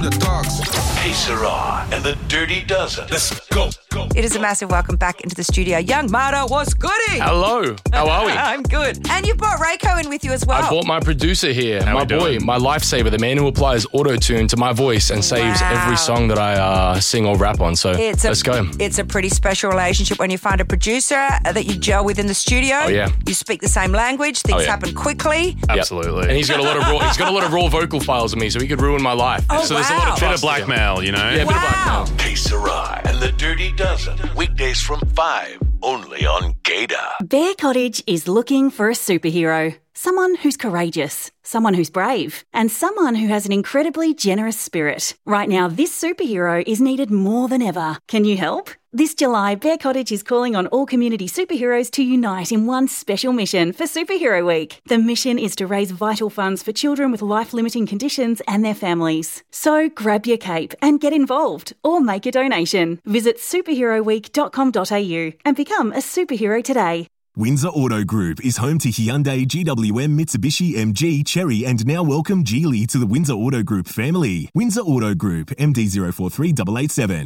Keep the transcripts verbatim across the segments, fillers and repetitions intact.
the dogs. Hey, Sarah and the Dirty Dozen. Let's go. go. It is a massive welcome back into the studio. Young Marta, what's goody? Hello. How are we? I'm good. And you brought Rayco in with you as well. I brought my producer here, How my we boy, doing? my lifesaver, the man who applies auto-tune to my voice and saves Wow. every song that I uh, sing or rap on. So It's a, let's go. It's a pretty special relationship when you find a producer that you gel with in the studio. Oh, yeah. You speak the same language. Things Oh, yeah. happen quickly. Yep. Absolutely. And he's got a lot of raw, he's got a lot of raw vocal files of me, so he could ruin my life. Oh, so there's a lot wow. of Bit trust of blackmail, you know? Yeah, a bit of Wow. blackmail. Hey, Sarah and the Dirty Dozen. Weekdays from five, only on Gator. Bear Cottage is looking for a superhero. Someone who's courageous, someone who's brave, and someone who has an incredibly generous spirit. Right now, this superhero is needed more than ever. Can you help? This July, Bear Cottage is calling on all community superheroes to unite in one special mission for Superhero Week. The mission is to raise vital funds for children with life-limiting conditions and their families. So grab your cape and get involved or make a donation. Visit superhero week dot com dot a u and become a superhero today. Windsor Auto Group is home to Hyundai, G W M, Mitsubishi, M G, Chery, and now welcome Geely to the Windsor Auto Group family. Windsor Auto Group, M D zero four three eight eight seven.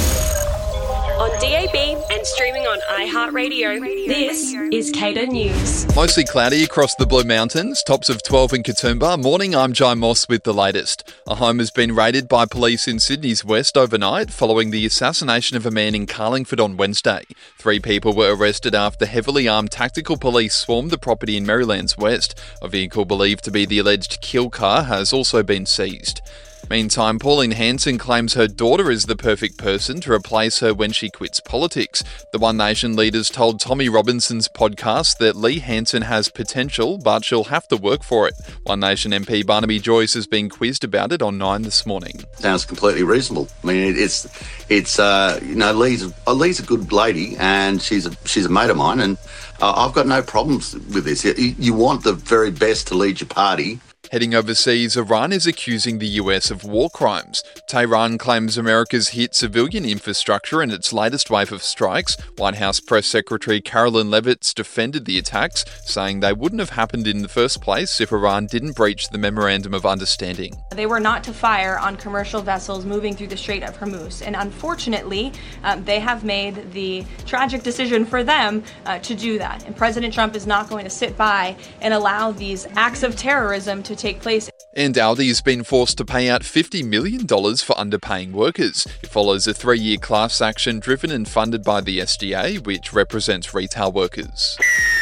On D A B and streaming on iHeartRadio, this is Cater News. Mostly cloudy across the Blue Mountains, tops of twelve in Katoomba. Morning, I'm Jai Moss with the latest. A home has been raided by police in Sydney's west overnight following the assassination of a man in Carlingford on Wednesday. Three people were arrested after heavily armed tactical police swarmed the property in Maryland's west. A vehicle believed to be the alleged kill car has also been seized. Meantime, Pauline Hanson claims her daughter is the perfect person to replace her when she quits politics. The One Nation leaders told Tommy Robinson's podcast that Lee Hanson has potential, but she'll have to work for it. One Nation M P Barnaby Joyce has been quizzed about it on Nine this morning. Sounds completely reasonable. I mean, it's it's uh, you know, Lee's uh, Lee's a good lady, and she's a she's a mate of mine, and uh, I've got no problems with this. You, you want the very best to lead your party. Heading overseas, Iran is accusing the U S of war crimes. Tehran claims America's hit civilian infrastructure in its latest wave of strikes. White House Press Secretary Carolyn Leavitt defended the attacks, saying they wouldn't have happened in the first place if Iran didn't breach the Memorandum of Understanding. They were not to fire on commercial vessels moving through the Strait of Hormuz, and unfortunately, um, they have made the tragic decision for them uh, to do that. And President Trump is not going to sit by and allow these acts of terrorism to take place. And Aldi has been forced to pay out fifty million dollars for underpaying workers. It follows a three-year class action driven and funded by the S D A, which represents retail workers.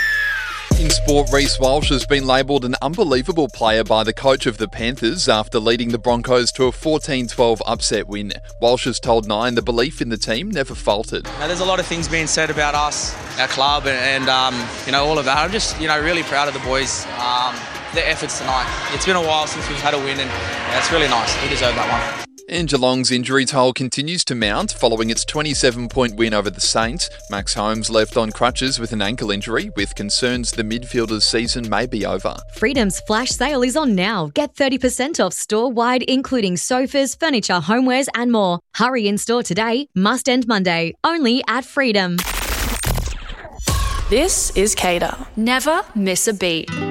In sport, Reece Walsh has been labelled an unbelievable player by the coach of the Panthers after leading the Broncos to a fourteen twelve upset win. Walsh has told Nine the belief in the team never faltered. Now, there's a lot of things being said about us, our club, and, and um, you know, all of that. I'm just, you know, really proud of the boys. Um, their efforts tonight. It's been a while since we've had a win, and yeah, it's really nice. We deserve that one. And Geelong's injury toll continues to mount following its twenty-seven point win over the Saints. Max Holmes left on crutches with an ankle injury, with concerns the midfielder's season may be over. Freedom's flash sale is on now. Get thirty percent off store-wide, including sofas, furniture, homewares and more. Hurry in store today. Must end Monday. Only at Freedom. This is Cater. Never miss a beat.